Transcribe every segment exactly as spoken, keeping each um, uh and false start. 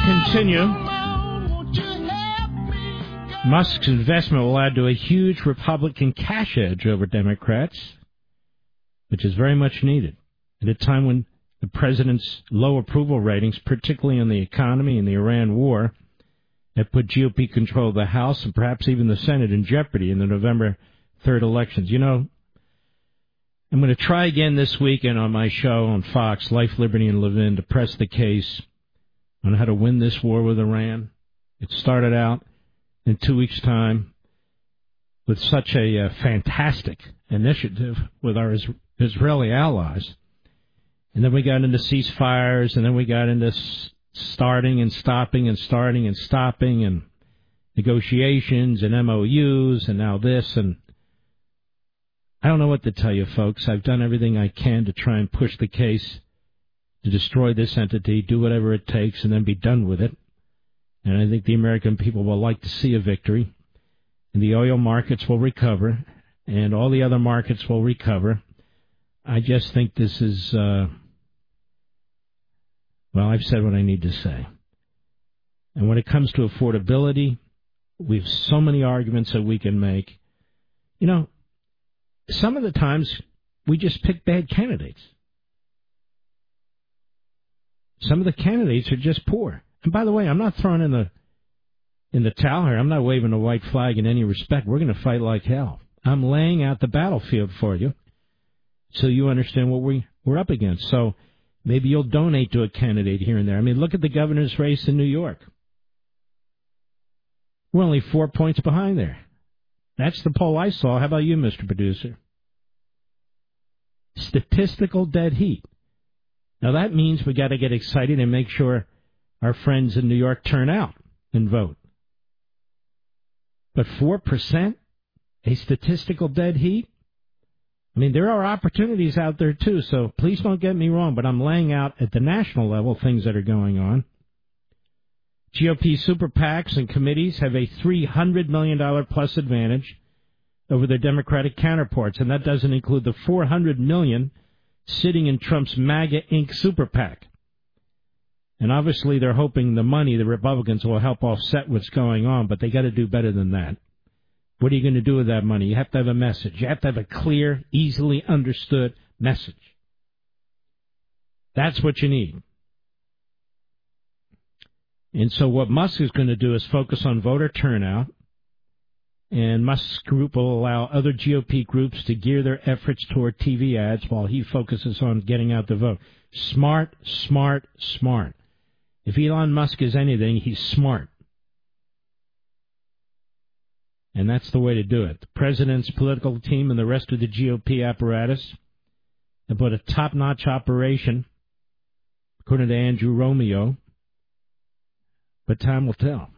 continue. Musk's investment will add to a huge Republican cash edge over Democrats, which is very much needed at a time when the president's low approval ratings, particularly on the economy and the Iran war, have put G O P control of the House and perhaps even the Senate in jeopardy in the November third elections. You know, I'm going to try again this weekend on my show on Fox, Life, Liberty, and Levin, to press the case on how to win this war with Iran. It started out in two weeks' time with such a uh, fantastic initiative with our is- Israeli allies. And then we got into ceasefires, and then we got into s- starting and stopping and starting and stopping and negotiations and M O Us and now this. And I don't know what to tell you, folks. I've done everything I can to try and push the case to destroy this entity, do whatever it takes, and then be done with it. And I think the American people will like to see a victory. And the oil markets will recover, and all the other markets will recover. I just think this is, uh, well, I've said what I need to say. And when it comes to affordability, we have so many arguments that we can make. You know, some of the times we just pick bad candidates. Some of the candidates are just poor. And by the way, I'm not throwing in the in the towel here. I'm not waving a white flag in any respect. We're going to fight like hell. I'm laying out the battlefield for you so you understand what we, we're up against. So maybe you'll donate to a candidate here and there. I mean, look at the governor's race in New York. We're only four points behind there. That's the poll I saw. How about you, Mister Producer? Statistical dead heat. Now, that means we got to get excited and make sure our friends in New York turn out and vote. But four percent? A statistical dead heat? I mean, there are opportunities out there, too, so please don't get me wrong, but I'm laying out at the national level things that are going on. G O P super PACs and committees have a three hundred million dollars plus advantage over their Democratic counterparts, and that doesn't include the four hundred million dollars sitting in Trump's MAGA Incorporated super PAC. And obviously they're hoping the money, the Republicans, will help offset what's going on, but they got to do better than that. What are you going to do with that money? You have to have a message. You have to have a clear, easily understood message. That's what you need. And so what Musk is going to do is focus on voter turnout, and Musk's group will allow other G O P groups to gear their efforts toward T V ads while he focuses on getting out the vote. Smart, smart, smart. If Elon Musk is anything, he's smart. And that's the way to do it. The president's political team and the rest of the G O P apparatus have put a top-notch operation, according to Andrew Romeo. But time will tell.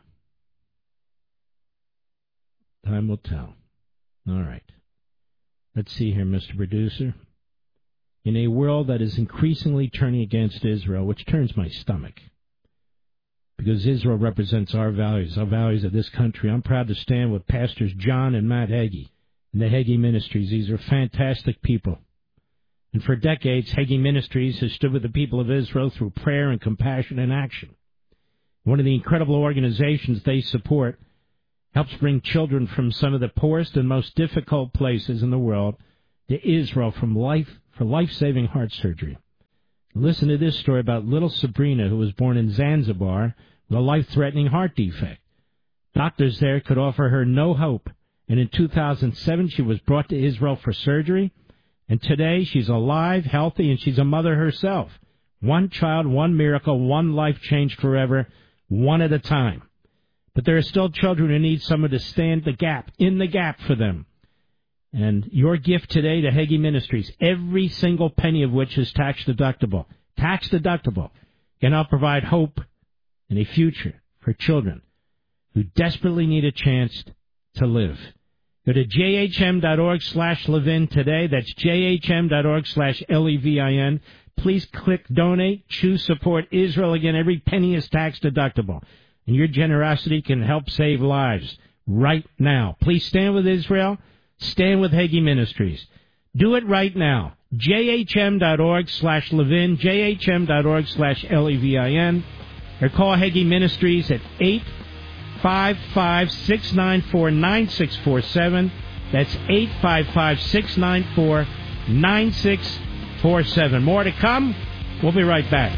Time will tell. All right. Let's see here, Mister Producer. In a world that is increasingly turning against Israel, which turns my stomach, because Israel represents our values, our values of this country. I'm proud to stand with Pastors John and Matt Hagee and the Hagee Ministries. These are fantastic people. And for decades, Hagee Ministries has stood with the people of Israel through prayer and compassion and action. One of the incredible organizations they support helps bring children from some of the poorest and most difficult places in the world to Israel from life for life-saving heart surgery. Listen to this story about little Sabrina, who was born in Zanzibar with a life-threatening heart defect. Doctors there could offer her no hope, and in two thousand seven she was brought to Israel for surgery, and today she's alive, healthy, and she's a mother herself. One child, one miracle, one life changed forever, one at a time. But there are still children who need someone to stand the gap, in the gap for them. And your gift today to Hagee Ministries, every single penny of which is tax deductible, tax deductible, can help provide hope and a future for children who desperately need a chance to live. Go to jhm.org slash Levin today. That's jhm.org slash L-E-V-I-N. Please click donate, choose support Israel. Again, every penny is tax deductible. And your generosity can help save lives right now. Please stand with Israel. Stand with Hagee Ministries. Do it right now. jhm.org slash Levin, jhm.org slash L-E-V-I-N. or call Hagee Ministries at eight five five, six nine four, nine six four seven. That's eight five five, six nine four, nine six four seven. More to come. We'll be right back.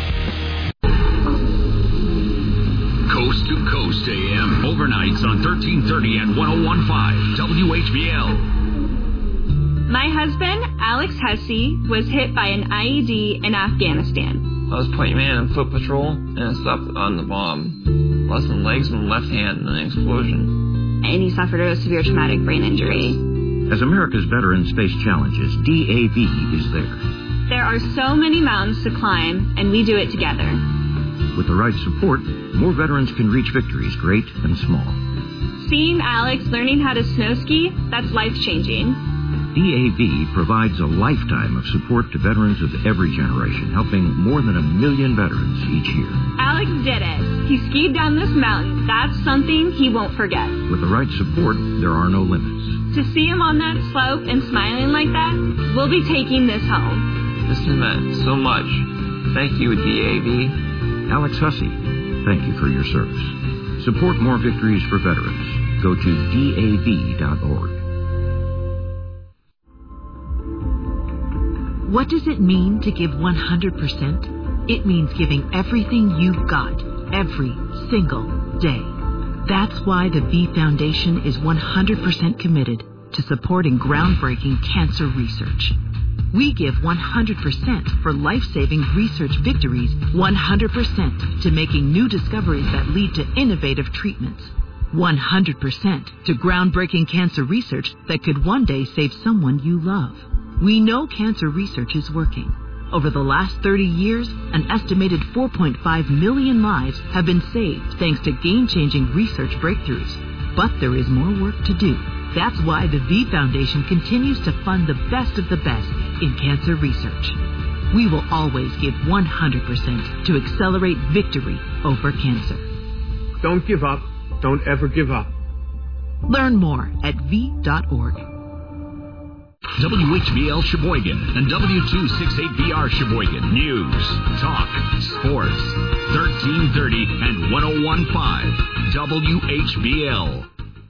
Coast to Coast A M. Overnights on thirteen thirty and ten fifteen W H B L. My husband, Alex Hussey, was hit by an I E D in Afghanistan. I was point man on foot patrol, and I stepped on the bomb. Lost my legs and left hand in an explosion. And he suffered a severe traumatic brain injury. As America's Veterans face challenges, D A V is there. There are so many mountains to climb, and we do it together. With the right support, more veterans can reach victories, great and small. Seeing Alex learning how to snow ski, that's life-changing. D A V provides a lifetime of support to veterans of every generation, helping more than a million veterans each year. Alex did it. He skied down this mountain. That's something he won't forget. With the right support, there are no limits. To see him on that slope and smiling like that, we'll be taking this home. This has meant so much. Thank you, D A V. Alex Hussey, thank you for your service. Support more victories for veterans. Go to D A V dot org. What does it mean to give one hundred percent? It means giving everything you've got, every single day. That's why the V Foundation is one hundred percent committed to supporting groundbreaking cancer research. We give one hundred percent for life-saving research victories, one hundred percent to making new discoveries that lead to innovative treatments, one hundred percent to groundbreaking cancer research that could one day save someone you love. We know cancer research is working. Over the last thirty years, an estimated four point five million lives have been saved thanks to game-changing research breakthroughs. But there is more work to do. That's why the V Foundation continues to fund the best of the best in cancer research. We will always give one hundred percent to accelerate victory over cancer. Don't give up. Don't ever give up. Learn more at V dot org. W H B L Sheboygan and W two sixty-eight B R Sheboygan. News, talk, sports. thirteen thirty and ten fifteen W H B L.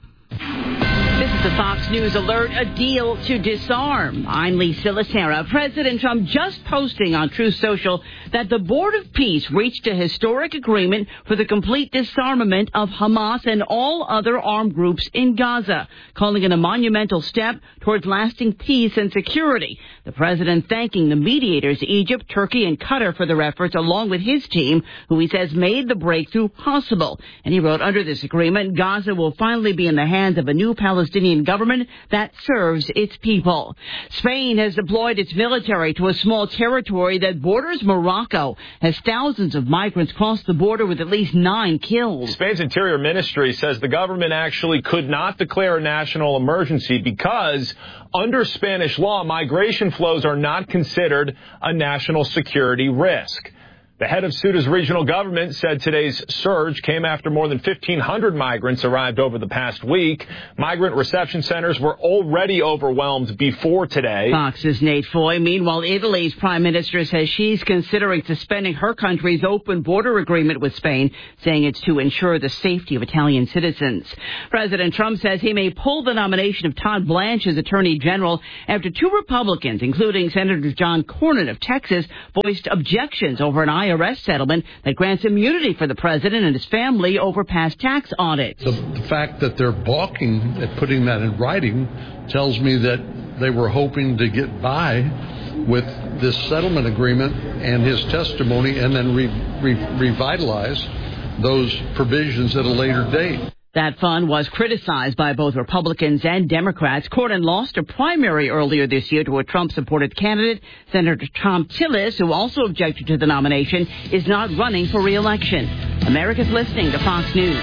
This is the Fox News Alert, a deal to disarm. I'm Lee Silasera. President Trump just posting on Truth Social that the Board of Peace reached a historic agreement for the complete disarmament of Hamas and all other armed groups in Gaza, calling it a monumental step towards lasting peace and security. The president thanking the mediators, Egypt, Turkey, and Qatar for their efforts, along with his team, who he says made the breakthrough possible. And he wrote, under this agreement, Gaza will finally be in the hands of a new Palestinian government that serves its people. Spain has deployed its military to a small territory that borders Morocco as thousands of migrants cross the border with at least nine killed. Spain's Interior Ministry says the government actually could not declare a national emergency because under Spanish law, migration flows are not considered a national security risk. The head of Ceuta's regional government said today's surge came after more than fifteen hundred migrants arrived over the past week. Migrant reception centers were already overwhelmed before today. Fox's Nate Foy. Meanwhile, Italy's prime minister says she's considering suspending her country's open border agreement with Spain, saying it's to ensure the safety of Italian citizens. President Trump says he may pull the nomination of Todd Blanche as Attorney General after two Republicans, including Senator John Cornyn of Texas, voiced objections over an I R S settlement that grants immunity for the president and his family over past tax audits. The, the fact that they're balking at putting that in writing tells me that they were hoping to get by with this settlement agreement and his testimony and then re, re, revitalize those provisions at a later date. That fund was criticized by both Republicans and Democrats. Cornyn lost a primary earlier this year to a Trump-supported candidate. Senator Tom Tillis, who also objected to the nomination, is not running for re-election. America's listening to Fox News.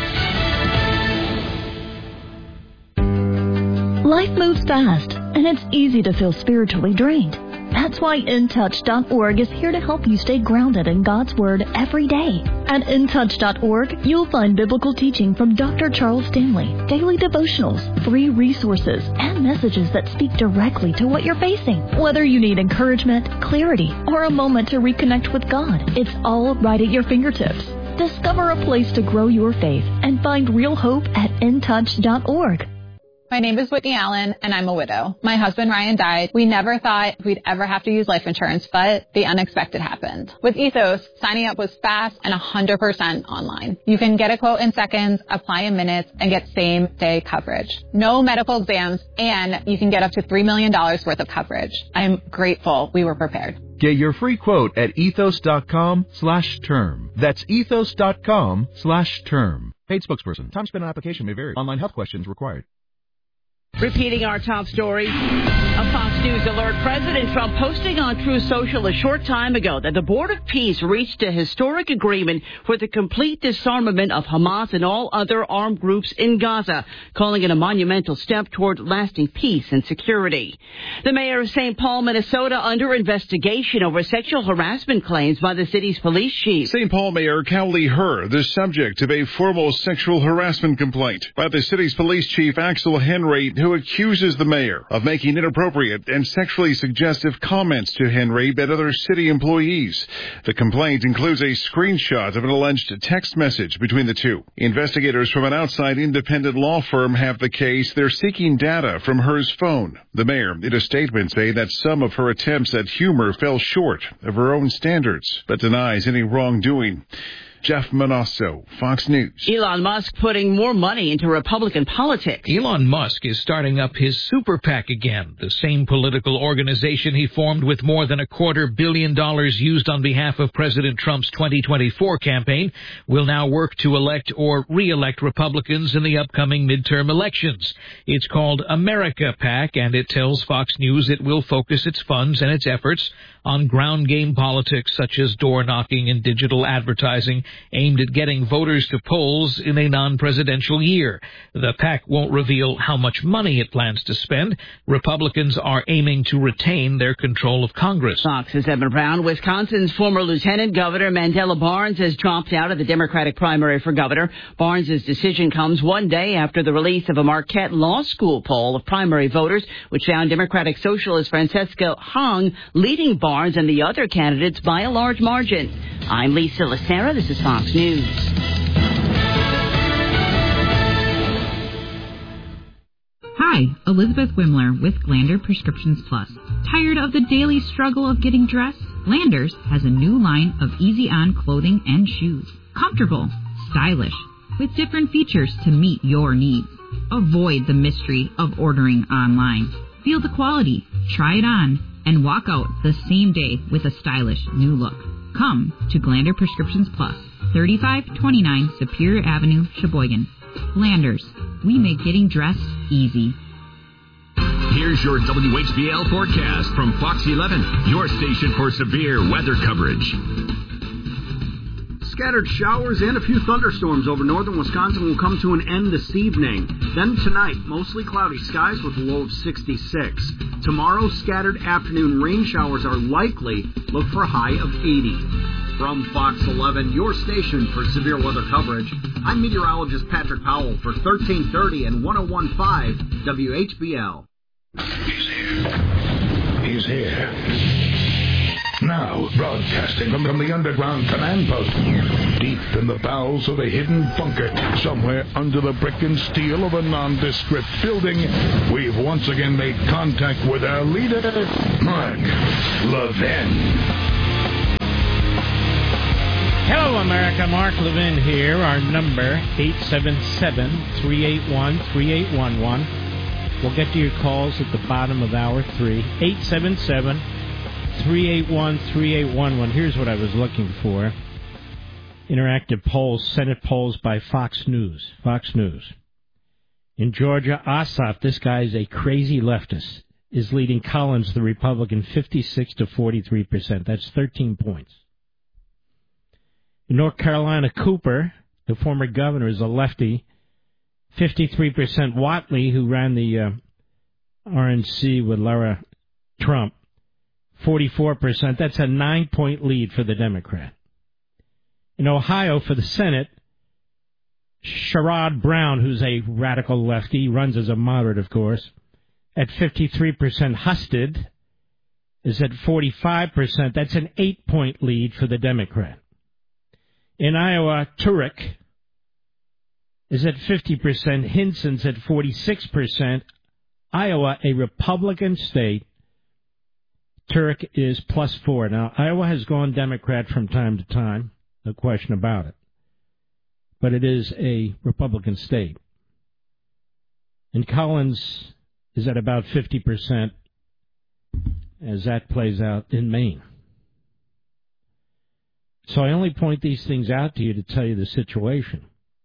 Life moves fast, and it's easy to feel spiritually drained. That's why In Touch dot org is here to help you stay grounded in God's Word every day. At In Touch dot org, you'll find biblical teaching from Doctor Charles Stanley, daily devotionals, free resources, and messages that speak directly to what you're facing. Whether you need encouragement, clarity, or a moment to reconnect with God, it's all right at your fingertips. Discover a place to grow your faith and find real hope at in touch dot org. My name is Whitney Allen, and I'm a widow. My husband, Ryan, died. We never thought we'd ever have to use life insurance, but the unexpected happened. With Ethos, signing up was fast and one hundred percent online. You can get a quote in seconds, apply in minutes, and get same-day coverage. No medical exams, and you can get up to three million dollars worth of coverage. I am grateful we were prepared. Get your free quote at ethos.com slash term. That's ethos.com slash term. Paid spokesperson. Time spent on application may vary. Online health questions required. Repeating our top story, a Fox News alert. President Trump posting on Truth Social a short time ago that the Board of Peace reached a historic agreement for the complete disarmament of Hamas and all other armed groups in Gaza, calling it a monumental step toward lasting peace and security. The mayor of Saint Paul, Minnesota, under investigation over sexual harassment claims by the city's police chief. Saint Paul Mayor Cowley Herr, the subject of a formal sexual harassment complaint by the city's police chief, Axel Henry, who accuses the mayor of making inappropriate and sexually suggestive comments to Henry and other city employees. The complaint includes a screenshot of an alleged text message between the two. Investigators from an outside independent law firm have the case. They're seeking data from Herr's phone. The mayor, in a statement, say that some of her attempts at humor fell short of her own standards, but denies any wrongdoing. Jeff Manasso, Fox News. Elon Musk putting more money into Republican politics. Elon Musk is starting up his super PAC again, the same political organization he formed with more than a quarter billion dollars used on behalf of President Trump's twenty twenty-four campaign, will now work to elect or re-elect Republicans in the upcoming midterm elections. It's called America PAC, and it tells Fox News it will focus its funds and its efforts on ground game politics such as door-knocking and digital advertising aimed at getting voters to polls in a non-presidential year. The PAC won't reveal how much money it plans to spend. Republicans are aiming to retain their control of Congress. Fox's Evan Brown. Wisconsin's former Lieutenant Governor Mandela Barnes has dropped out of the Democratic primary for governor. Barnes' decision comes one day after the release of a Marquette Law School poll of primary voters, which found Democratic Socialist Francesca Hong leading Barnes and the other candidates by a large margin. I'm Lisa Lacera. This is Fox News. Hi, Elizabeth Wimler with Glander Prescriptions Plus. Tired of the daily struggle of getting dressed? Landers has a new line of easy-on clothing and shoes. Comfortable, stylish, with different features to meet your needs. Avoid the mystery of ordering online. Feel the quality, try it on, and walk out the same day with a stylish new look. Come to Glander Prescriptions Plus, thirty-five twenty-nine Superior Avenue, Sheboygan. Glanders, we make getting dressed easy. Here's your W H B L forecast from Fox eleven, your station for severe weather coverage. Scattered showers and a few thunderstorms over northern Wisconsin will come to an end this evening. Then tonight, mostly cloudy skies with a low of sixty-six. Tomorrow, scattered afternoon rain showers are likely. Look for a high of eighty. From Fox eleven, your station for severe weather coverage, I'm meteorologist Patrick Powell for thirteen thirty and one oh one point five W H B L. He's here. He's here. Now, broadcasting from, from the underground command post, deep in the bowels of a hidden bunker, somewhere under the brick and steel of a nondescript building, we've once again made contact with our leader, Mark Levin. Hello, America. Mark Levin here. Our number, eight seven seven, three eight one, three eight one one. We'll get to your calls at the bottom of hour three. eight seven seven, three eight one, three eight one one. Here's what I was looking for. Interactive polls, Senate polls by Fox News. Fox News. In Georgia, Ossoff, this guy is a crazy leftist, is leading Collins, the Republican, fifty-six to forty-three percent. That's thirteen points. In North Carolina, Cooper, the former governor, is a lefty, fifty-three percent. Whatley, who ran the uh, R N C with Lara Trump, forty-four percent. That's a nine-point lead for the Democrat. In Ohio, for the Senate, Sherrod Brown, who's a radical lefty, runs as a moderate, of course, at fifty-three percent. Husted is at forty-five percent. That's an eight-point lead for the Democrat. In Iowa, Turek is at fifty percent. Hinson's at forty-six percent. Iowa, a Republican state, Turek is plus four. Now, Iowa has gone Democrat from time to time, no question about it. But it is a Republican state. And Collins is at about fifty percent as that plays out in Maine. So I only point these things out to you to tell you the situation.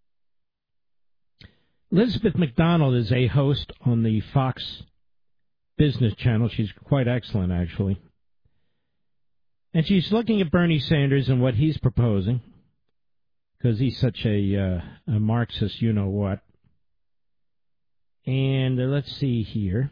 Elizabeth McDonald is a host on the Fox Business Channel. She's quite excellent, actually. And she's looking at Bernie Sanders and what he's proposing, because he's such a, uh, a Marxist you-know-what. And uh, let's see here.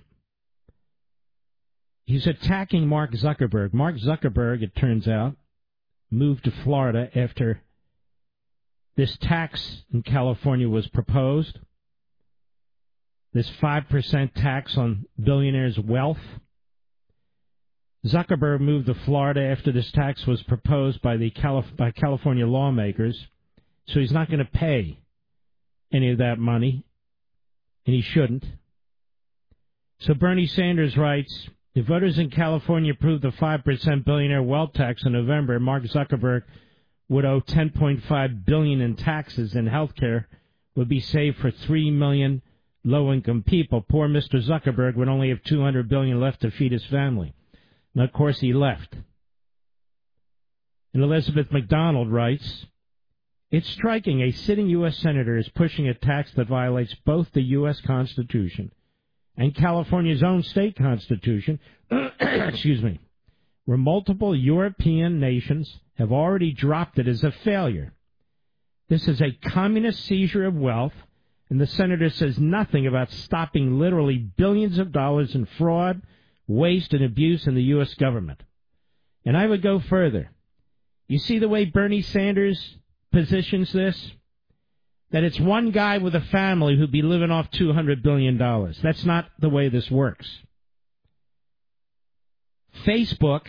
He's attacking Mark Zuckerberg. Mark Zuckerberg, it turns out, moved to Florida after this tax in California was proposed. This five percent tax on billionaires' wealth. Zuckerberg moved to Florida after this tax was proposed by the Calif- by California lawmakers, so he's not going to pay any of that money, and he shouldn't. So Bernie Sanders writes, if voters in California approved the five percent billionaire wealth tax in November, Mark Zuckerberg would owe ten point five billion dollars in taxes, and health care would be saved for three million low-income people. Poor Mister Zuckerberg would only have two hundred billion dollars left to feed his family. And, of course, he left. And Elizabeth McDonald writes, it's striking a sitting U S senator is pushing a tax that violates both the U S Constitution and California's own state constitution, excuse me, where multiple European nations have already dropped it as a failure. This is a communist seizure of wealth, and the senator says nothing about stopping literally billions of dollars in fraud, waste, and abuse in the U S government. And I would go further. You see the way Bernie Sanders positions this? That it's one guy with a family who'd be living off two hundred billion dollars. That's not the way this works. Facebook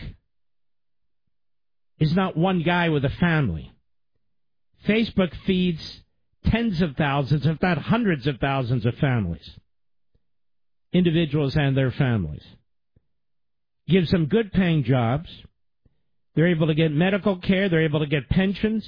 is not one guy with a family. Facebook feeds tens of thousands, if not hundreds of thousands of families, individuals and their families. Gives them good-paying jobs. They're able to get medical care. They're able to get pensions.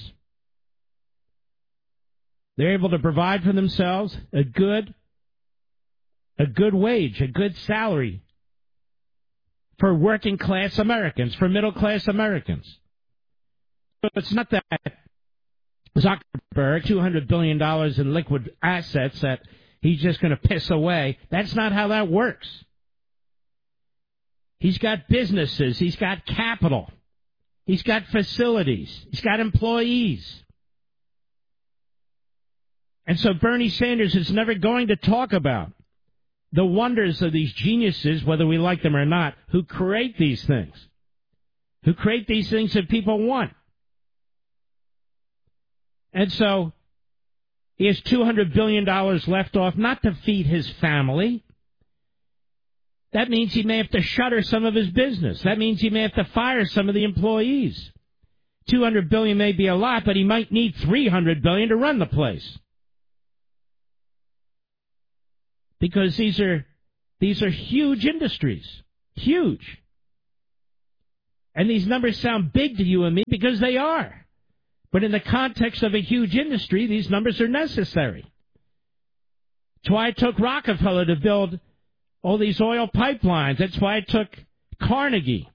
They're able to provide for themselves a good, a good wage, a good salary for working-class Americans, for middle-class Americans. So it's not that Zuckerberg, two hundred billion dollars in liquid assets that he's just going to piss away. That's not how that works. He's got businesses. He's got capital. He's got facilities. He's got employees. And so Bernie Sanders is never going to talk about the wonders of these geniuses, whether we like them or not, who create these things, who create these things that people want. And so he has two hundred billion dollars left off, not to feed his family. That means he may have to shutter some of his business. That means he may have to fire some of the employees. two hundred billion dollars may be a lot, but he might need three hundred billion dollars to run the place. Because these are these are huge industries. Huge. And these numbers sound big to you and me because they are. But in the context of a huge industry, these numbers are necessary. That's why it took Rockefeller to build all these oil pipelines. That's why it took Carnegie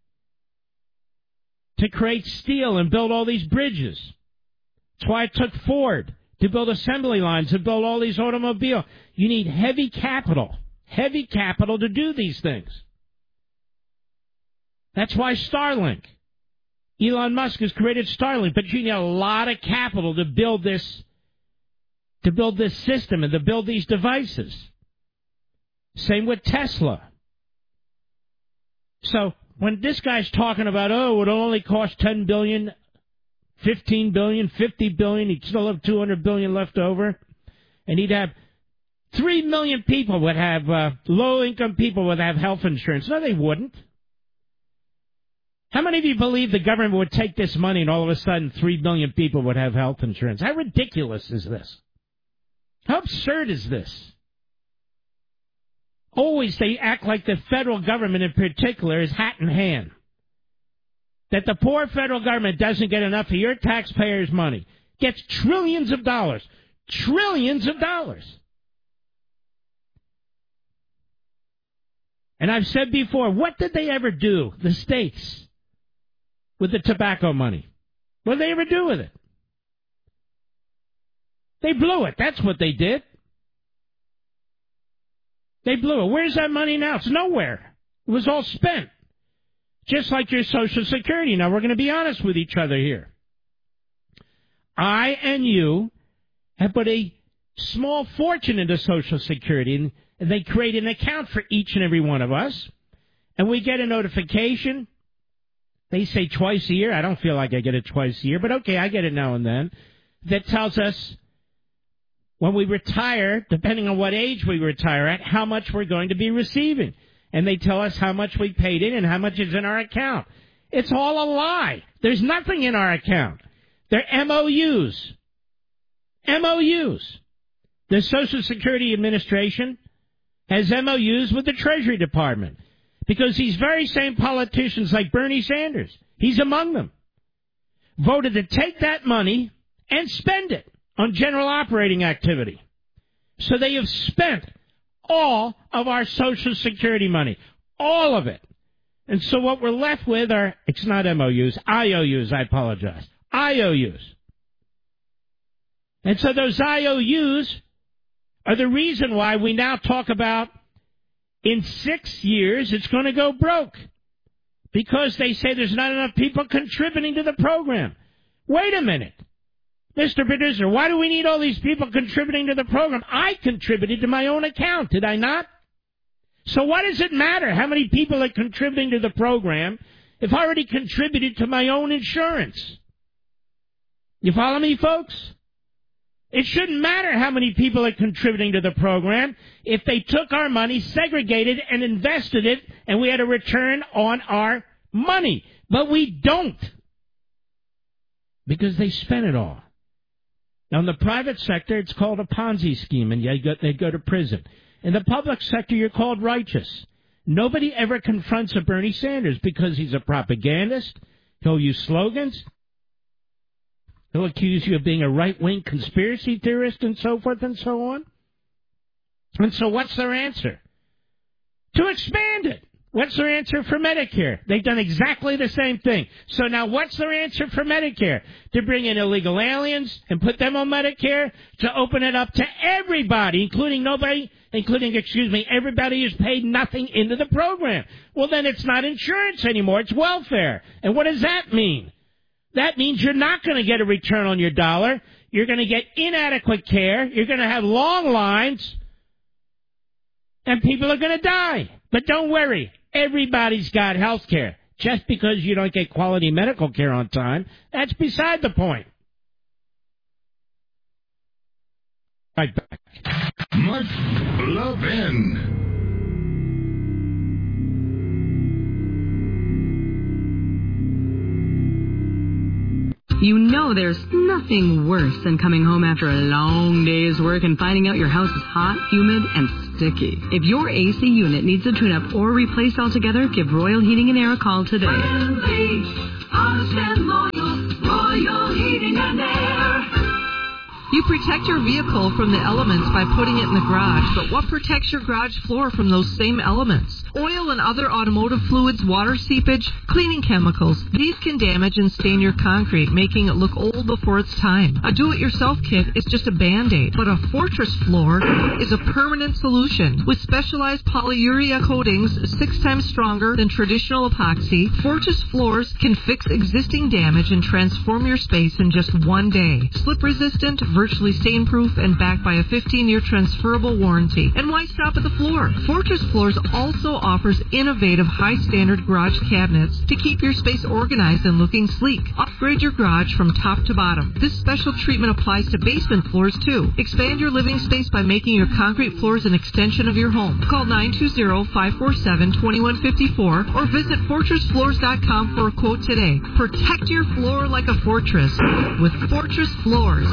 to create steel and build all these bridges. That's why it took Ford to build assembly lines and build all these automobiles. You need heavy capital, heavy capital to do these things. That's why Starlink. Elon Musk has created Starlink, but you need a lot of capital to build this, to build this system and to build these devices. Same with Tesla. So when this guy's talking about, oh, it only cost ten billion dollars, fifteen billion dollars, fifty billion dollars, he'd still have two hundred billion dollars left over, and he'd have three million people would have, uh, low-income people would have health insurance. No, they wouldn't. How many of you believe the government would take this money and all of a sudden three million people would have health insurance? How ridiculous is this? How absurd is this? Always they act like the federal government in particular is hat in hand. That the poor federal government doesn't get enough of your taxpayers' money. Gets trillions of dollars. Trillions of dollars. And I've said before, what did they ever do, the states, with the tobacco money? What did they ever do with it? They blew it. That's what they did. They blew it. Where's that money now? It's nowhere. It was all spent. Just like your Social Security. Now, we're going to be honest with each other here. I and you have put a small fortune into Social Security, and they create an account for each and every one of us, and we get a notification. They say twice a year. I don't feel like I get it twice a year, but okay, I get it now and then. That tells us when we retire, depending on what age we retire at, how much we're going to be receiving. And they tell us how much we paid in and how much is in our account. It's all a lie. There's nothing in our account. They're M O Us. M O Us. The Social Security Administration has M O Us with the Treasury Department because these very same politicians like Bernie Sanders, he's among them, voted to take that money and spend it on general operating activity. So they have spent all of our Social Security money, all of it. And so what we're left with are, it's not M O Us, I O Us, I apologize, I O Us. And so those I O Us are the reason why we now talk about in six years it's going to go broke. Because they say there's not enough people contributing to the program. Wait a minute. Mister Producer, why do we need all these people contributing to the program? I contributed to my own account, did I not? So what does it matter how many people are contributing to the program if I already contributed to my own insurance? You follow me, folks? It shouldn't matter how many people are contributing to the program if they took our money, segregated, and invested it, and we had a return on our money. But we don't. Because they spent it all. Now, in the private sector, it's called a Ponzi scheme, and they go, they go to prison. In the public sector, you're called righteous. Nobody ever confronts a Bernie Sanders because he's a propagandist. He'll use slogans. He'll accuse you of being a right-wing conspiracy theorist and so forth and so on. And so what's their answer? To expand it. What's their answer for Medicare? They've done exactly the same thing. So now what's their answer for Medicare? To bring in illegal aliens and put them on Medicare? To open it up to everybody, including nobody, including, excuse me, everybody who's paid nothing into the program. Well, then it's not insurance anymore. It's welfare. And what does that mean? That means you're not going to get a return on your dollar. You're going to get inadequate care. You're going to have long lines. And people are going to die. But don't worry. Everybody's got health care. Just because you don't get quality medical care on time, that's beside the point. Right back. Mark Levin. You know there's nothing worse than coming home after a long day's work and finding out your house is hot, humid, and sticky. If your A C unit needs a tune-up or replaced altogether, give Royal Heating and Air a call today. Honest and loyal, Royal Heating and Air. You protect your vehicle from the elements by putting it in the garage, but what protects your garage floor from those same elements? Oil and other automotive fluids, water seepage, cleaning chemicals. These can damage and stain your concrete, making it look old before its time. A do-it-yourself kit is just a Band-Aid, but a Fortress floor is a permanent solution. With specialized polyurea coatings six times stronger than traditional epoxy, Fortress floors can fix existing damage and transform your space in just one day. Slip-resistant, vertical virtually stain-proof and backed by a fifteen-year transferable warranty. And why stop at the floor? Fortress Floors also offers innovative high-standard garage cabinets to keep your space organized and looking sleek. Upgrade your garage from top to bottom. This special treatment applies to basement floors, too. Expand your living space by making your concrete floors an extension of your home. Call nine two zero, five four seven, two one five four or visit fortress floors dot com for a quote today. Protect your floor like a fortress with Fortress Floors.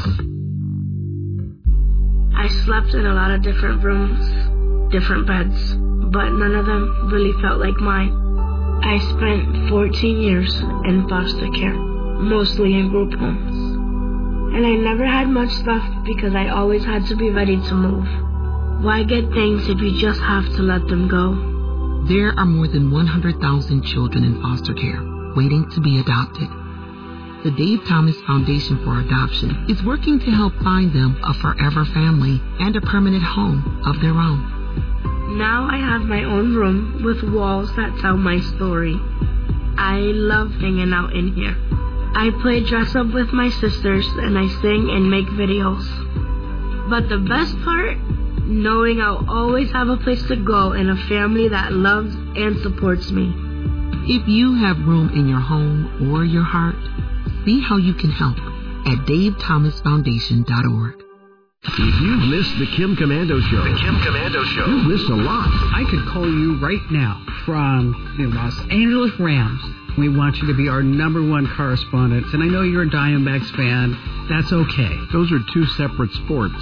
I slept in a lot of different rooms, different beds, but none of them really felt like mine. I spent fourteen years in foster care, mostly in group homes. And I never had much stuff because I always had to be ready to move. Why get things if you just have to let them go? There are more than one hundred thousand children in foster care waiting to be adopted. The Dave Thomas Foundation for Adoption is working to help find them a forever family and a permanent home of their own. Now I have my own room with walls that tell my story. I love hanging out in here. I play dress up with my sisters and I sing and make videos. But the best part? Knowing I'll always have a place to go and a family that loves and supports me. If you have room in your home or your heart, see how you can help at dave thomas foundation dot org. If you've missed the Kim Komando Show, the Kim Komando Show, you've missed a lot. I could call you right now from the Los Angeles Rams. We want you to be our number one correspondent, and I know you're a Diamondbacks fan. That's okay. Those are two separate sports.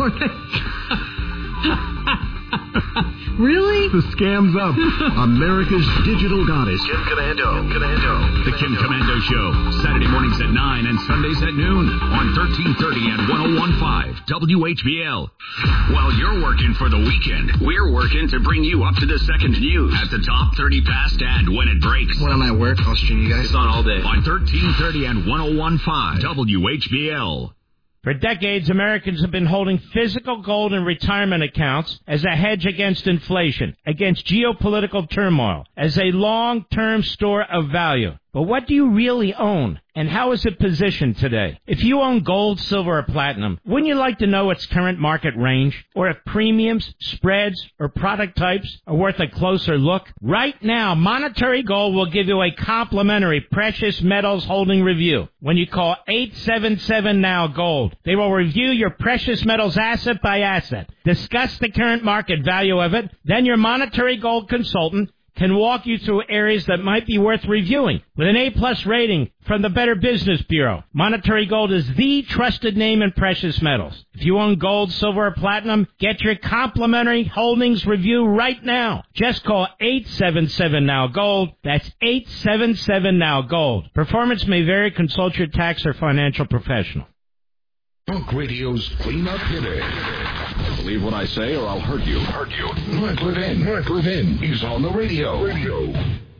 Really? The scam's up. America's digital goddess. Kim Komando. Kim Komando. The Kim Komando Show. Saturday mornings at nine and Sundays at noon on thirteen thirty and ten fifteen W H B L. While you're working for the weekend, we're working to bring you up to the second news at the top thirty past and when it breaks. When I'm at work, I'll stream you guys. It's on all day. On thirteen thirty and ten fifteen W H B L. For decades, Americans have been holding physical gold in retirement accounts as a hedge against inflation, against geopolitical turmoil, as a long-term store of value. But what do you really own, and how is it positioned today? If you own gold, silver, or platinum, wouldn't you like to know its current market range? Or if premiums, spreads, or product types are worth a closer look? Right now, Monetary Gold will give you a complimentary precious metals holding review when you call eight seven seven now gold. They will review your precious metals asset by asset, discuss the current market value of it, then your Monetary Gold consultant can walk you through areas that might be worth reviewing. With an A-plus rating from the Better Business Bureau, Monetary Gold is the trusted name in precious metals. If you own gold, silver, or platinum, get your complimentary holdings review right now. Just call eight seven seven now gold. That's eight seven seven now gold. Performance may vary. Consult your tax or financial professional. Talk Radio's cleanup hitter. Believe what I say or I'll hurt you. Hurt you. Mark Levin. Mark Levin. He's on the radio. Radio.